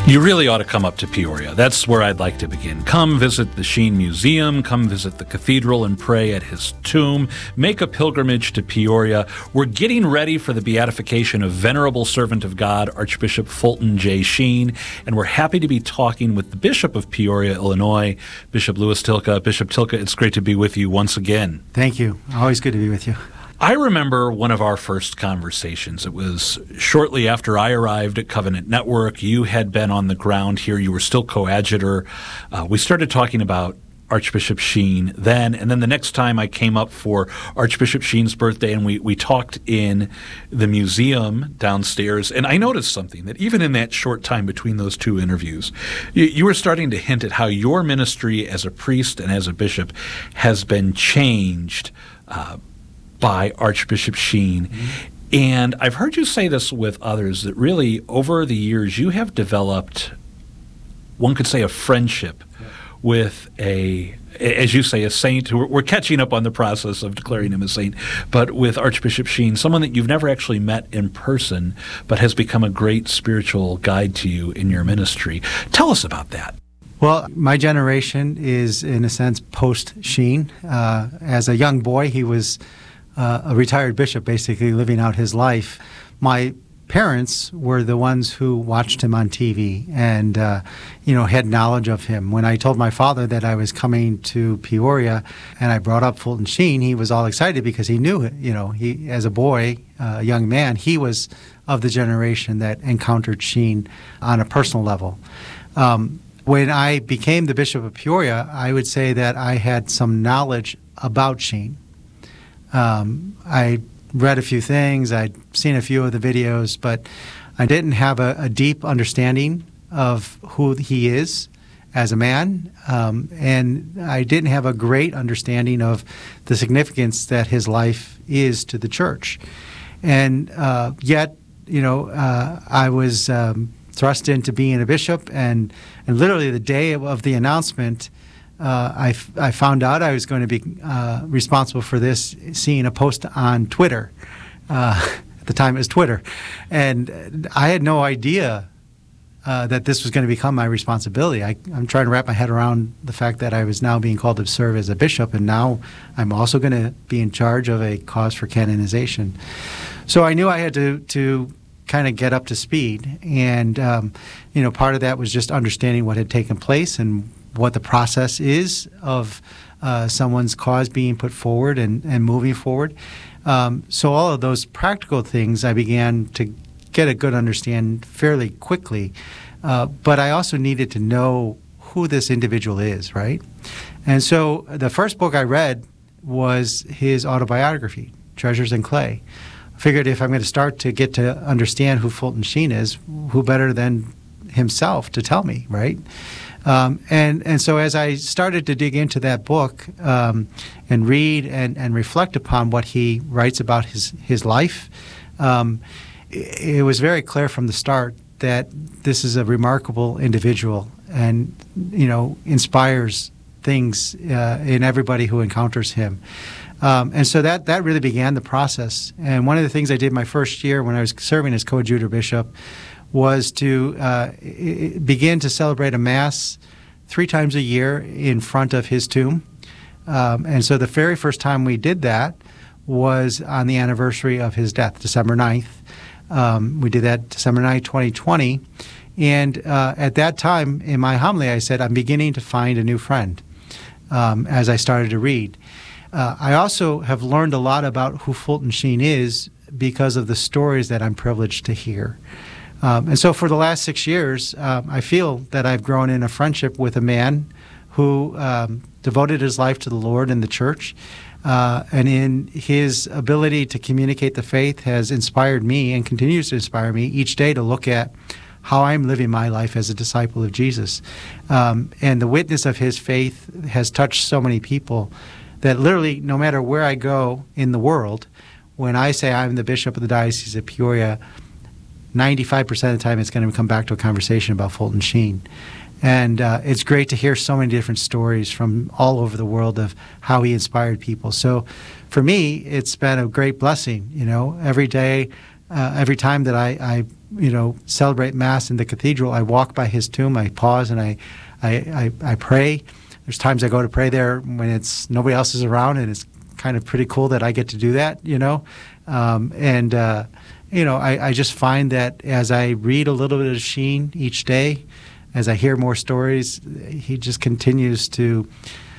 You really ought to come up to Peoria. That's where I'd like to begin. Come visit the Sheen Museum, come visit the cathedral and pray at his tomb, make a pilgrimage to Peoria. We're getting ready for the beatification of Venerable Servant of God, Archbishop Fulton J. Sheen, and we're happy to be talking with the Bishop of Peoria, Illinois, Bishop Louis Tilka. Bishop Tilka, it's great to be with you once again. Thank you. Always good to be with you. I remember one of our first conversations. It was shortly after I arrived at Covenant Network. You had been on the ground here. You were still coadjutor. We started talking about Archbishop Sheen then, and then the next time I came up for Archbishop Sheen's birthday, and we talked in the museum downstairs, and I noticed something, that even in that short time between those two interviews, you were starting to hint at how your ministry as a priest and as a bishop has been changed by Archbishop Sheen. Mm-hmm. And I've heard you say this with others, that really over the years you have developed, one could say, a friendship with as you say, a saint. We're catching up on the process of declaring him a saint, but with Archbishop Sheen, someone that you've never actually met in person, but has become a great spiritual guide to you in your ministry. Tell us about that. Well, my generation is, in a sense, post-Sheen. As a young boy, he was a retired bishop, basically living out his life. My parents were the ones who watched him on TV and, had knowledge of him. When I told my father that I was coming to Peoria and I brought up Fulton Sheen, he was all excited because he knew, he, as a boy, a young man, he was of the generation that encountered Sheen on a personal level. When I became the Bishop of Peoria, I would say that I had some knowledge about Sheen. I read a few things, I'd seen a few of the videos, but I didn't have a deep understanding of who he is as a man, and I didn't have a great understanding of the significance that his life is to the church. And yet, I was thrust into being a bishop, and literally the day of the announcement, I found out I was going to be responsible for this, seeing a post on Twitter. At the time it was Twitter. And I had no idea that this was going to become my responsibility. I'm trying to wrap my head around the fact that I was now being called to serve as a bishop, and now I'm also going to be in charge of a cause for canonization. So I knew I had to kind of get up to speed. And, part of that was just understanding what had taken place and what the process is of someone's cause being put forward and moving forward. So all of those practical things I began to get a good understanding fairly quickly. But I also needed to know who this individual is, right? And so the first book I read was his autobiography, Treasures in Clay. I figured if I'm going to start to get to understand who Fulton Sheen is, who better than himself to tell me, right? And so as I started to dig into that book and read and reflect upon what he writes about his life, it was very clear from the start that this is a remarkable individual and, inspires things in everybody who encounters him. And so that really began the process. And one of the things I did my first year when I was serving as coadjutor bishop was to begin to celebrate a Mass 3 times a year in front of his tomb. And so the very first time we did that was on the anniversary of his death, December 9th. We did that December 9th, 2020. And at that time, in my homily, I said, I'm beginning to find a new friend as I started to read. I also have learned a lot about who Fulton Sheen is because of the stories that I'm privileged to hear. And so for the last 6 years, I feel that I've grown in a friendship with a man who devoted his life to the Lord and the church, and in his ability to communicate the faith has inspired me and continues to inspire me each day to look at how I'm living my life as a disciple of Jesus. And the witness of his faith has touched so many people that literally no matter where I go in the world, when I say I'm the Bishop of the Diocese of Peoria, 95% of the time it's going to come back to a conversation about Fulton Sheen. And it's great to hear so many different stories from all over the world of how he inspired people. So for me, it's been a great blessing. Every day every time that I celebrate Mass in the cathedral, I walk by his tomb, I pause, and I pray. There's times I go to pray there when it's nobody else is around, and it's kind of pretty cool that I get to do that, I just find that as I read a little bit of Sheen each day, as I hear more stories, he just continues to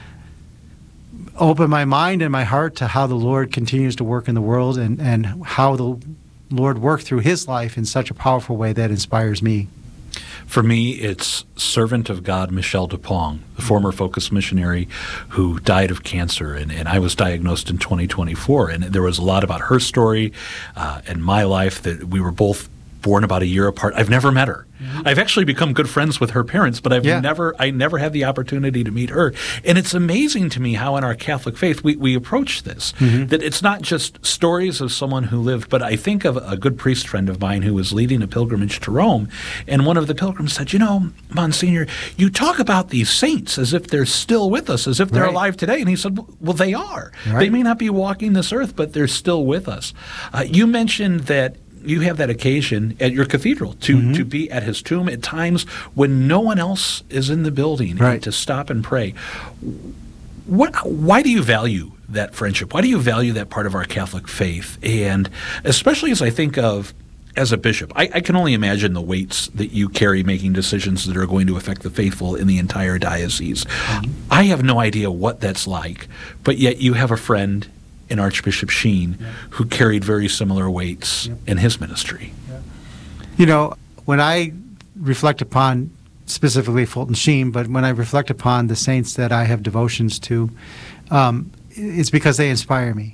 open my mind and my heart to how the Lord continues to work in the world, and how the Lord worked through his life in such a powerful way that inspires me. For me, it's servant of God Michelle Dupont, the former Focus missionary who died of cancer, and I was diagnosed in 2024. And there was a lot about her story and my life, that we were both born about a year apart. I've never met her. Mm-hmm. I've actually become good friends with her parents, but I never had the opportunity to meet her. And it's amazing to me how in our Catholic faith we approach this, that it's not just stories of someone who lived, but I think of a good priest friend of mine who was leading a pilgrimage to Rome, and one of the pilgrims said, Monsignor, you talk about these saints as if they're still with us, as if they're alive today. And he said, well, they are. Right. They may not be walking this earth, but they're still with us. You mentioned that you have that occasion at your cathedral to be at his tomb at times when no one else is in the building, and to stop and pray. Why do you value that friendship? Why do you value that part of our Catholic faith? And especially as I think of as a bishop, I can only imagine the weights that you carry making decisions that are going to affect the faithful in the entire diocese. I have no idea what that's like, but yet you have a friend in Archbishop Sheen who carried very similar weights in his ministry. When I reflect upon specifically Fulton Sheen, but when I reflect upon the saints that I have devotions to, it's because they inspire me.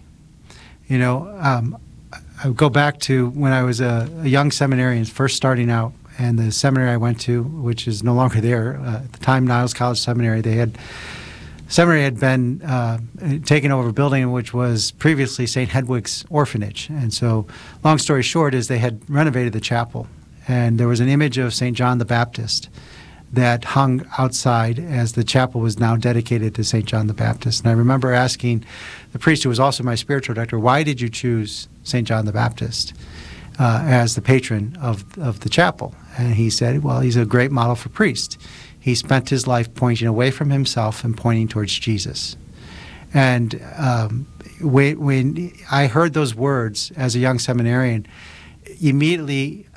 I go back to when I was a young seminarian, first starting out, and the seminary I went to, which is no longer there, at the time Niles College Seminary, seminary had been taken over a building which was previously St. Hedwig's Orphanage. And so, long story short, is they had renovated the chapel. And there was an image of St. John the Baptist that hung outside as the chapel was now dedicated to St. John the Baptist. And I remember asking the priest, who was also my spiritual director, why did you choose St. John the Baptist as the patron of the chapel? And he said, well, he's a great model for priest. He spent his life pointing away from himself and pointing towards Jesus. And when I heard those words as a young seminarian, immediately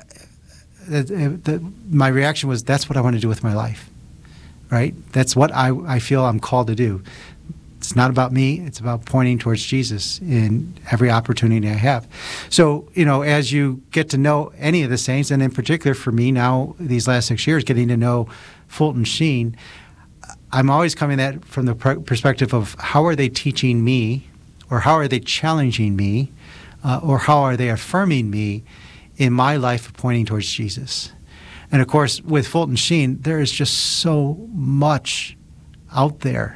my reaction was, that's what I want to do with my life, right? That's what I feel I'm called to do. It's not about me. It's about pointing towards Jesus in every opportunity I have. So, as you get to know any of the saints, and in particular for me now, these last 6 years, getting to know Fulton Sheen, I'm always coming at it from the perspective of how are they teaching me, or how are they challenging me, or how are they affirming me in my life of pointing towards Jesus. And of course, with Fulton Sheen, there is just so much out there.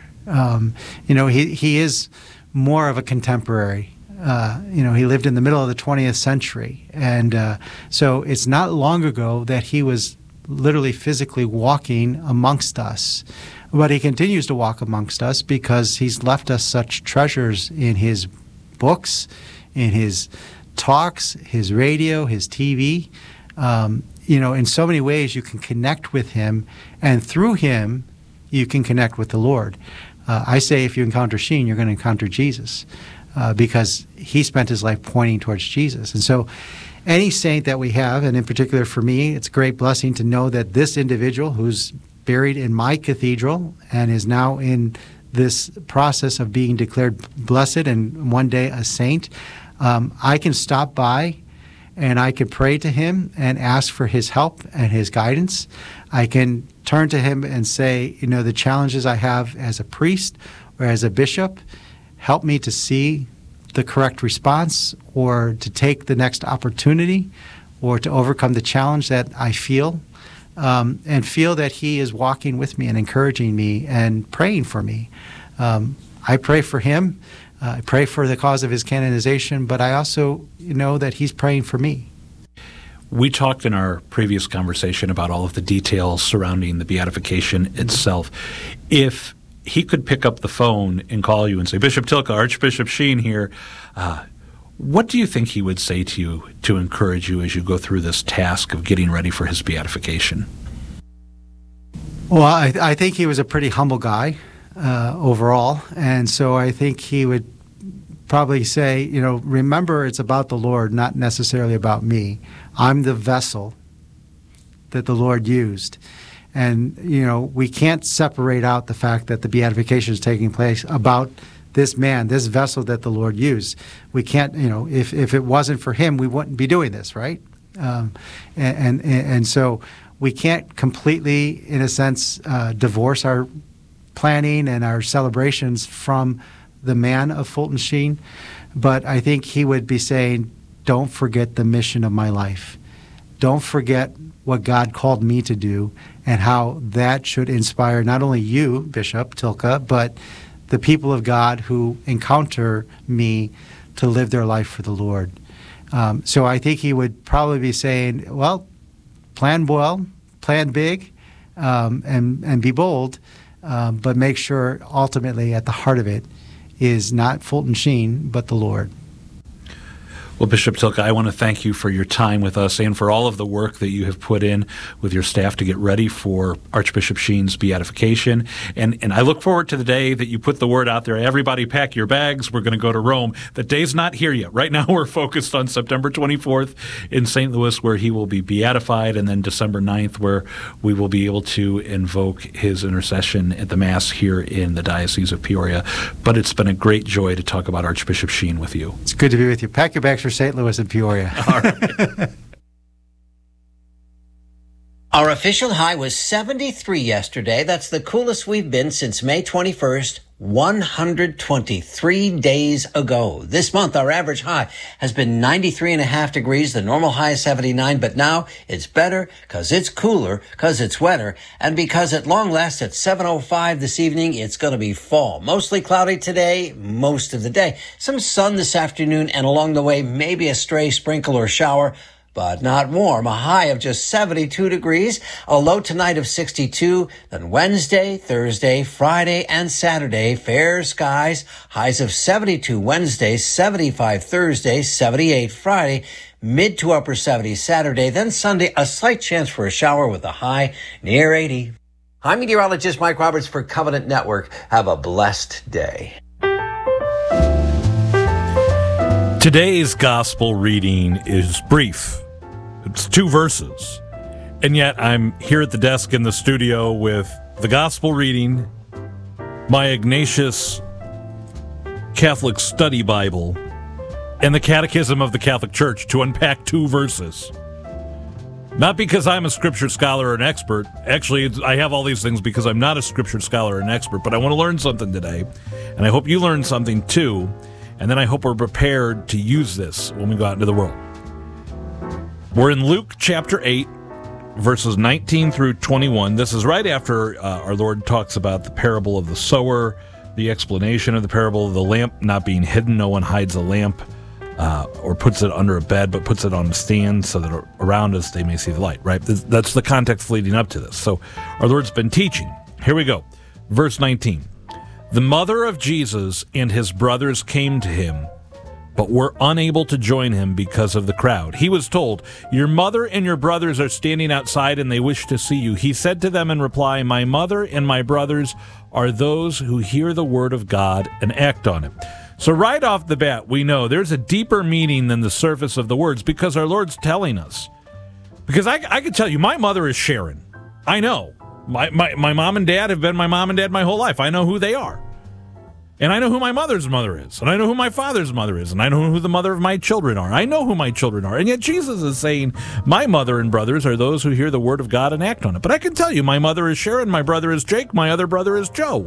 He is more of a contemporary. He lived in the middle of the 20th century. And so it's not long ago that he was literally physically walking amongst us. But he continues to walk amongst us because he's left us such treasures in his books, in his talks, his radio, his TV. In so many ways you can connect with him, and through him you can connect with the Lord. I say if you encounter Sheen, you're going to encounter Jesus because he spent his life pointing towards Jesus. And so any saint that we have, and in particular for me, it's a great blessing to know that this individual who's buried in my cathedral and is now in this process of being declared blessed and one day a saint, I can stop by and I can pray to him and ask for his help and his guidance. I can turn to him and say, the challenges I have as a priest or as a bishop, help me to see the correct response or to take the next opportunity or to overcome the challenge that I feel, and feel that he is walking with me and encouraging me and praying for me. I pray for him. I pray for the cause of his canonization, but I also know that he's praying for me. We talked in our previous conversation about all of the details surrounding the beatification itself. If he could pick up the phone and call you and say, Bishop Tilke, Archbishop Sheen here, What do you think he would say to you to encourage you as you go through this task of getting ready for his beatification? Well, I think he was a pretty humble guy overall, and so I think he would probably say, remember, it's about the Lord, not necessarily about me. I'm the vessel that the Lord used. And, we can't separate out the fact that the beatification is taking place about this man, this vessel that the Lord used. We can't, if it wasn't for him, we wouldn't be doing this, right? And so we can't completely, in a sense, divorce our planning and our celebrations from the man of Fulton Sheen. But I think he would be saying, don't forget the mission of my life. Don't forget what God called me to do and how that should inspire not only you, Bishop Tilka, but the people of God who encounter me to live their life for the Lord. So I think he would probably be saying, well, plan well, plan big, and be bold, but make sure ultimately at the heart of it is not Fulton Sheen, but the Lord. Well, Bishop Tilka, I want to thank you for your time with us and for all of the work that you have put in with your staff to get ready for Archbishop Sheen's beatification. And I look forward to the day that you put the word out there, everybody pack your bags, we're going to go to Rome. The day's not here yet. Right now we're focused on September 24th in St. Louis, where he will be beatified, and then December 9th, where we will be able to invoke his intercession at the Mass here in the Diocese of Peoria. But it's been a great joy to talk about Archbishop Sheen with you. It's good to be with you. Pack your bags for St. Louis and Peoria. All right. Our official high was 73 yesterday. That's the coolest we've been since May 21st, 123 days ago. This month, our average high has been 93.5 degrees. The normal high is 79, but now it's better because it's cooler, because it's wetter, and because at long last at 7:05 this evening, it's going to be fall. Mostly cloudy today, most of the day. Some sun this afternoon, and along the way, maybe a stray sprinkle or shower, but not warm. A high of just 72 degrees, a low tonight of 62. Then Wednesday, Thursday, Friday, and Saturday, fair skies, highs of 72 Wednesday, 75 Thursday, 78 Friday, mid to upper 70s Saturday. Then Sunday, a slight chance for a shower with a high near 80. I'm meteorologist Mike Roberts for Covenant Network. Have a blessed day. Today's gospel reading is brief. It's 2 verses. And yet I'm here at the desk in the studio with the gospel reading, my Ignatius Catholic Study Bible, and the Catechism of the Catholic Church to unpack 2 verses. Not because I'm a scripture scholar or an expert. Actually, I have all these things because I'm not a scripture scholar or an expert, but I want to learn something today. And I hope you learn something too. And then I hope we're prepared to use this when we go out into the world. We're in Luke chapter 8, verses 19 through 21. This is right after our Lord talks about the parable of the sower, the explanation of the parable of the lamp not being hidden. No one hides a lamp or puts it under a bed, but puts it on a stand so that around us they may see the light, right? That's the context leading up to this. So our Lord's been teaching. Here we go. Verse 19. The mother of Jesus and his brothers came to him, but were unable to join him because of the crowd. He was told, "Your mother and your brothers are standing outside and they wish to see you." He said to them in reply, "My mother and my brothers are those who hear the word of God and act on it." So right off the bat, we know there's a deeper meaning than the surface of the words because our Lord's telling us. Because I can tell you, my mother is Sharon. I know. My mom and dad have been my mom and dad my whole life. I know who they are. And I know who my mother's mother is. And I know who my father's mother is. And I know who the mother of my children are. I know who my children are. And yet Jesus is saying, my mother and brothers are those who hear the word of God and act on it. But I can tell you, my mother is Sharon, my brother is Jake, my other brother is Joe.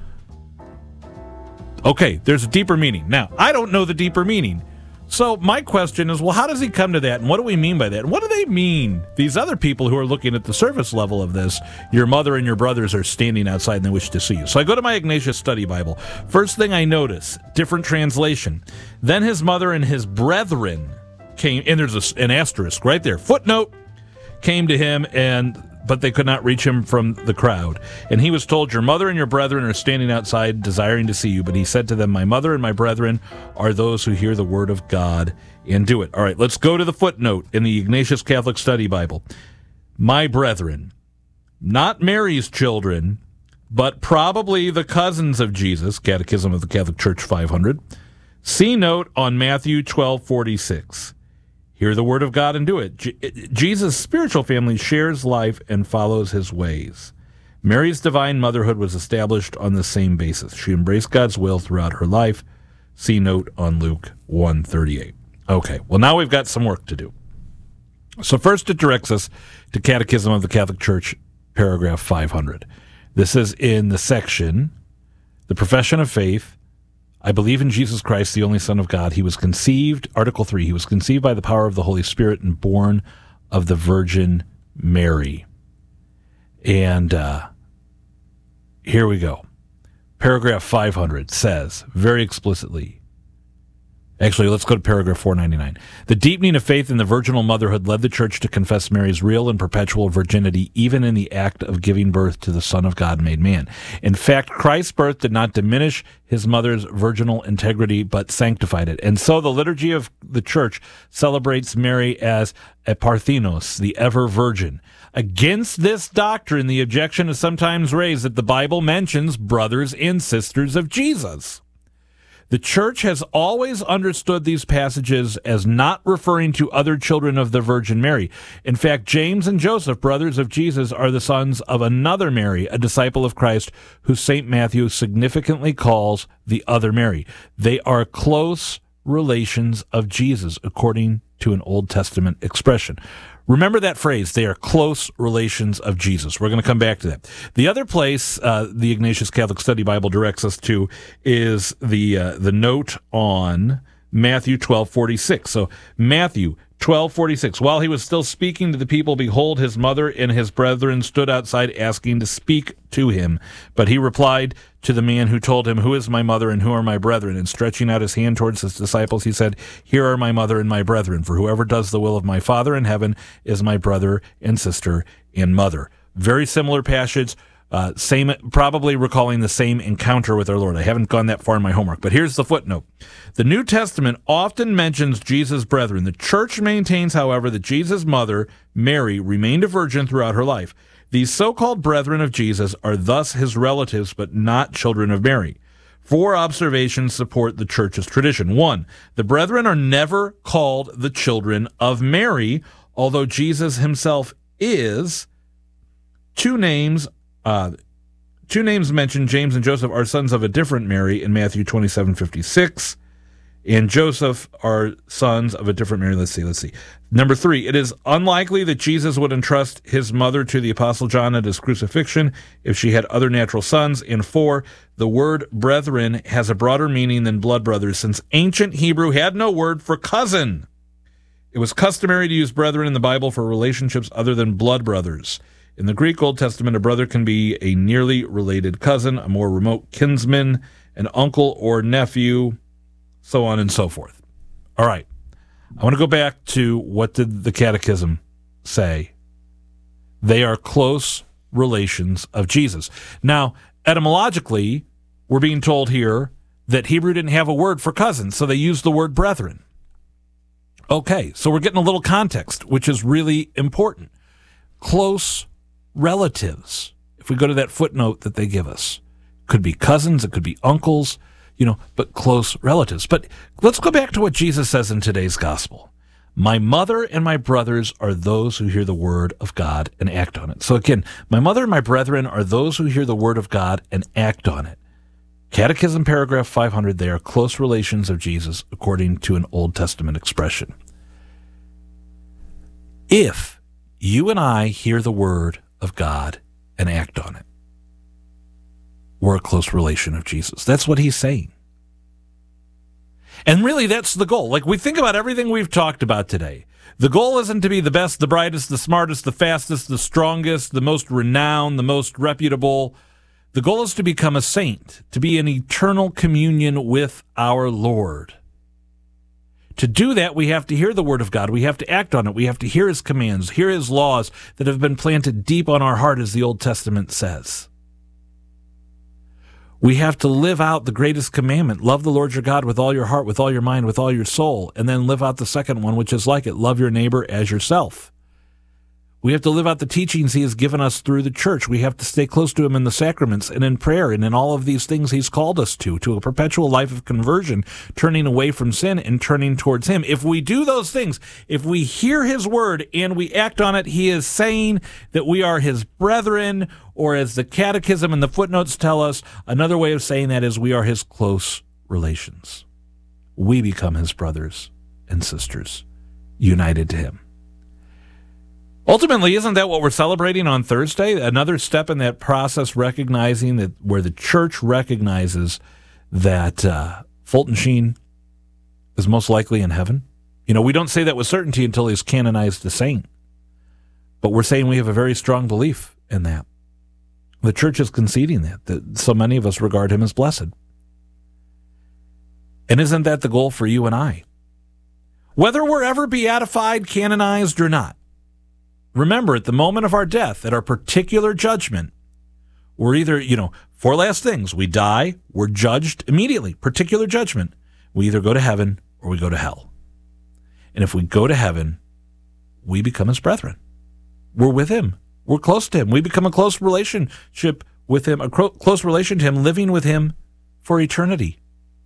Okay, there's a deeper meaning. Now, I don't know the deeper meaning. So my question is, well, how does he come to that? And what do we mean by that? And what do they mean, these other people who are looking at the surface level of this? Your mother and your brothers are standing outside and they wish to see you. So I go to my Ignatius Study Bible. First thing I notice, different translation. Then his mother and his brethren came, and there's an asterisk right there. Footnote, came to him, and but they could not reach him from the crowd. And he was told, "Your mother and your brethren are standing outside desiring to see you." But he said to them, "My mother and my brethren are those who hear the word of God and do it." All right, let's go to the footnote in the Ignatius Catholic Study Bible. My brethren, not Mary's children, but probably the cousins of Jesus, Catechism of the Catholic Church 500. See note on Matthew 12:46. Hear the word of God and do it. Jesus' spiritual family shares life and follows his ways. Mary's divine motherhood was established on the same basis. She embraced God's will throughout her life. See note on Luke 1:38. Okay, well, now we've got some work to do. So first it directs us to Catechism of the Catholic Church, paragraph 500. This is in the section, the Profession of Faith. I believe in Jesus Christ, the only Son of God. He was conceived, Article 3, he was conceived by the power of the Holy Spirit and born of the Virgin Mary. And here we go. Paragraph 500 says, very explicitly, actually, let's go to paragraph 499. The deepening of faith in the virginal motherhood led the Church to confess Mary's real and perpetual virginity, even in the act of giving birth to the Son of God made man. In fact, Christ's birth did not diminish his mother's virginal integrity, but sanctified it. And so the liturgy of the Church celebrates Mary as a Parthenos, the ever-virgin. Against this doctrine, the objection is sometimes raised that the Bible mentions brothers and sisters of Jesus. The Church has always understood these passages as not referring to other children of the Virgin Mary. In fact, James and Joseph, brothers of Jesus, are the sons of another Mary, a disciple of Christ, who St. Matthew significantly calls the other Mary. They are close relations of Jesus, according to an Old Testament expression. Remember that phrase, they are close relations of Jesus. We're going to come back to that. The other place the Ignatius Catholic Study Bible directs us to is the note on Matthew 12:46. So Matthew 12:46. While he was still speaking to the people, behold, his mother and his brethren stood outside asking to speak to him. But he replied to the man who told him, "Who is my mother and who are my brethren?" And stretching out his hand towards his disciples, he said, "Here are my mother and my brethren, for whoever does the will of my Father in heaven is my brother and sister and mother." Very similar passage. Same, probably recalling the same encounter with our Lord. I haven't gone that far in my homework, but here's the footnote. The New Testament often mentions Jesus' brethren. The Church maintains, however, that Jesus' mother, Mary, remained a virgin throughout her life. These so-called brethren of Jesus are thus his relatives, but not children of Mary. 4 observations support the Church's tradition. 1, the brethren are never called the children of Mary, although Jesus himself is. Two names mentioned, James and Joseph, are sons of a different Mary in Matthew 27:56, and Joseph are sons of a different Mary. Let's see. Number 3, it is unlikely that Jesus would entrust his mother to the Apostle John at his crucifixion if she had other natural sons. And 4, the word brethren has a broader meaning than blood brothers, since ancient Hebrew had no word for cousin. It was customary to use brethren in the Bible for relationships other than blood brothers. In the Greek Old Testament, a brother can be a nearly related cousin, a more remote kinsman, an uncle or nephew, so on and so forth. All right. I want to go back to what did the Catechism say? They are close relations of Jesus. Now, etymologically, we're being told here that Hebrew didn't have a word for cousins, so they used the word brethren. Okay, so we're getting a little context, which is really important. Close relatives, if we go to that footnote that they give us, could be cousins, it could be uncles, but close relatives. But let's go back to what Jesus says in today's gospel. My mother and my brothers are those who hear the word of God and act on it. So again, my mother and my brethren are those who hear the word of God and act on it. Catechism paragraph 500, they are close relations of Jesus according to an Old Testament expression. If you and I hear the word of God and act on it, we're a close relation of Jesus. That's what he's saying. And really, that's the goal. Like, we think about everything we've talked about today. The goal isn't to be the best, the brightest, the smartest, the fastest, the strongest, the most renowned, the most reputable. The goal is to become a saint, to be in eternal communion with our Lord, To do that, we have to hear the Word of God. We have to act on it. We have to hear His commands, hear His laws that have been planted deep on our heart, as the Old Testament says. We have to live out the greatest commandment, love the Lord your God with all your heart, with all your mind, with all your soul, and then live out the second one, which is like it, love your neighbor as yourself. We have to live out the teachings He has given us through the church. We have to stay close to Him in the sacraments and in prayer and in all of these things He's called us to a perpetual life of conversion, turning away from sin and turning towards Him. If we do those things, if we hear His word and we act on it, He is saying that we are His brethren, or as the Catechism and the footnotes tell us, another way of saying that is we are His close relations. We become His brothers and sisters, united to Him. Ultimately, isn't that what we're celebrating on Thursday? Another step in that process, recognizing that where the church recognizes that Fulton Sheen is most likely in heaven. You know, we don't say that with certainty until he's canonized a saint, but we're saying we have a very strong belief in that. The church is conceding that so many of us regard him as blessed. And isn't that the goal for you and I? Whether we're ever beatified, canonized, or not, remember, at the moment of our death, at our particular judgment, we're either, four last things. We die, we're judged immediately, particular judgment. We either go to heaven or we go to hell. And if we go to heaven, we become His brethren. We're with Him. We're close to Him. We become a close relationship with Him, a close relation to Him, living with Him for eternity.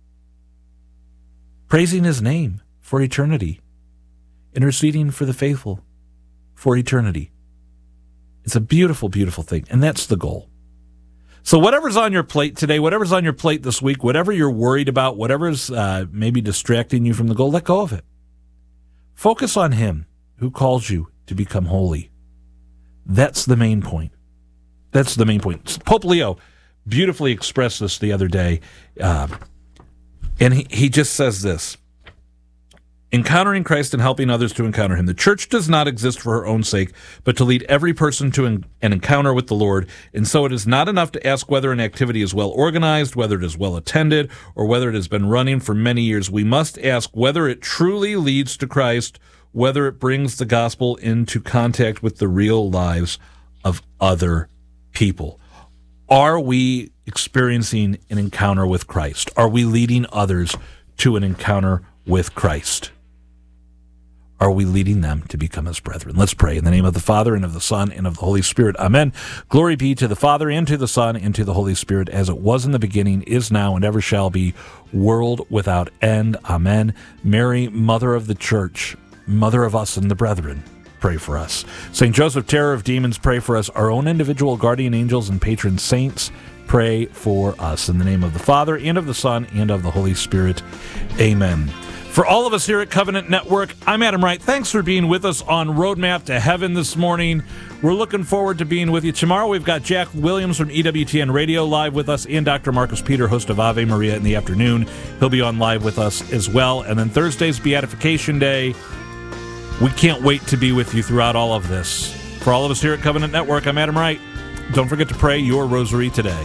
Praising His name for eternity. Interceding for the faithful for eternity. It's a beautiful, beautiful thing, and that's the goal. So whatever's on your plate today, whatever's on your plate this week, whatever you're worried about, whatever's maybe distracting you from the goal, let go of it. Focus on Him who calls you to become holy. That's the main point. That's the main point. Pope Leo beautifully expressed this the other day, and he just says this: encountering Christ and helping others to encounter Him. The church does not exist for her own sake, but to lead every person to an encounter with the Lord. And so it is not enough to ask whether an activity is well organized, whether it is well attended, or whether it has been running for many years. We must ask whether it truly leads to Christ, whether it brings the gospel into contact with the real lives of other people. Are we experiencing an encounter with Christ? Are we leading others to an encounter with Christ? Are we leading them to become His brethren? Let's pray. In the name of the Father, and of the Son, and of the Holy Spirit. Amen. Glory be to the Father, and to the Son, and to the Holy Spirit, as it was in the beginning, is now, and ever shall be, world without end. Amen. Mary, Mother of the Church, Mother of us and the brethren, pray for us. St. Joseph, terror of demons, pray for us. Our own individual guardian angels and patron saints, pray for us. In the name of the Father, and of the Son, and of the Holy Spirit. Amen. For all of us here at Covenant Network, I'm Adam Wright. Thanks for being with us on Roadmap to Heaven this morning. We're looking forward to being with you. Tomorrow we've got Jack Williams from EWTN Radio live with us, and Dr. Marcus Peter, host of Ave Maria in the afternoon. He'll be on live with us as well. And then Thursday's Beatification Day. We can't wait to be with you throughout all of this. For all of us here at Covenant Network, I'm Adam Wright. Don't forget to pray your rosary today.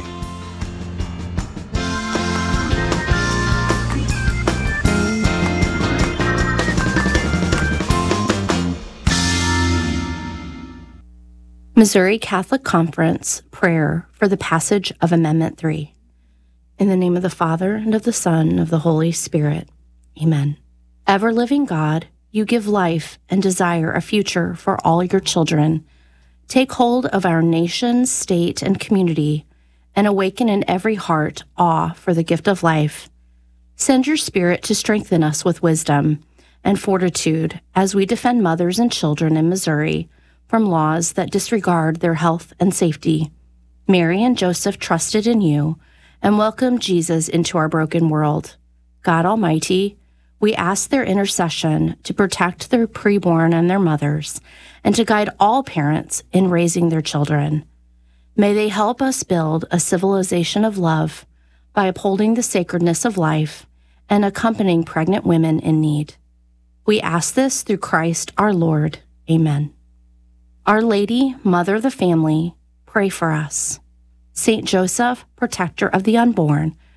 Missouri Catholic Conference prayer for the passage of Amendment 3. In the name of the Father, and of the Son, and of the Holy Spirit. Amen. Ever-living God, you give life and desire a future for all your children. Take hold of our nation, state, and community, and awaken in every heart awe for the gift of life. Send your Spirit to strengthen us with wisdom and fortitude as we defend mothers and children in Missouri from laws that disregard their health and safety. Mary and Joseph trusted in you and welcomed Jesus into our broken world. God Almighty, we ask their intercession to protect their preborn and their mothers, and to guide all parents in raising their children. May they help us build a civilization of love by upholding the sacredness of life and accompanying pregnant women in need. We ask this through Christ our Lord. Amen. Our Lady, Mother of the Family, pray for us. Saint Joseph, protector of the unborn,